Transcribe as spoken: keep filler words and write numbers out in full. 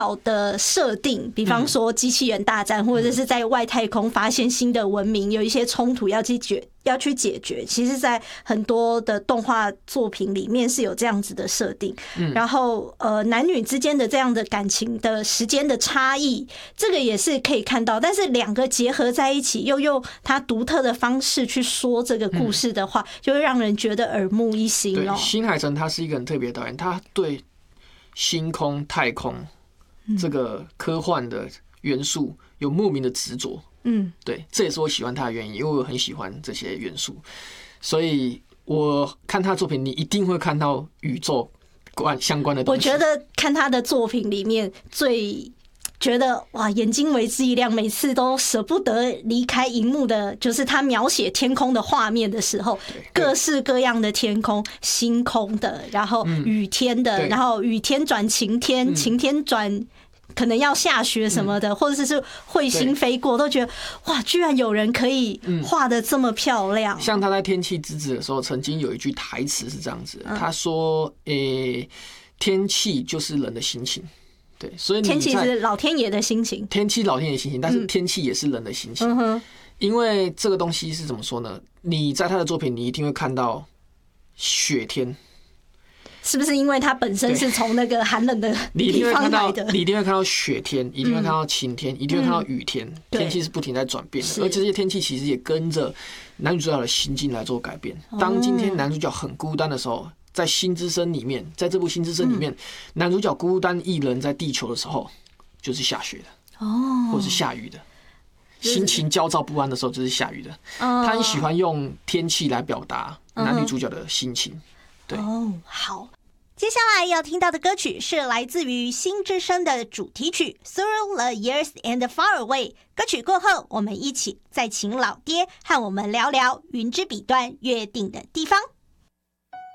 好的设定，比方说机器人大战，或者是在外太空发现新的文明，有一些冲突要去解要去解决。其实，在很多的动画作品里面是有这样子的设定。然后，呃，男女之间的这样的感情的时间的差异，这个也是可以看到。但是两个结合在一起，又用他独特的方式去说这个故事的话，就会让人觉得耳目一新哦。 对，新海诚他是一个很特别的导演，他对星空、太空这个科幻的元素有莫名的执着。嗯，对，这也是我喜欢他的原因，因为我很喜欢这些元素，所以我看他的作品，你一定会看到宇宙关相关的东西。 我觉得看他的作品里面最觉得哇，眼睛为之一亮，每次都舍不得离开荧幕的，就是他描写天空的画面的时候，各式各样的天空，星空的，然后雨天的，然后雨天转晴天，晴天转可能要下雪什么的，或者是彗星飞过，都觉得哇，居然有人可以画得这么漂亮。 像他在《天气之子》的时候，曾经有一句台词是这样子，他说：“诶，天气就是人的心情。”对，所以你天气是老天爷的心情， 天气老天爷的心情，但是天气也是人的心情。嗯、因为这个东西是怎么说呢？你在他的作品，你一定会看到雪天。 是不是因为它本身是从那个寒冷的地方来的？ 你一定会看到雪天，一定会看到晴天，一定会看到雨天。天气是不停在转变的，而这些天气其实也跟着男主角的心境来做改变。当今天男主角很孤单的时候，在《新之声》里面，在这部《新之声》里面，男主角孤单一人在地球的时候，就是下雪的，哦，或者是下雨的。心情焦躁不安的时候，就是下雨的。他很喜欢用天气来表达男女主角的心情。对哦，好。接下来要听到的歌曲是来自于《新之声》的主题曲《Through the Years and Far Away》。歌曲过后，我们一起再请老爹和我们聊聊云之彼端约定的地方。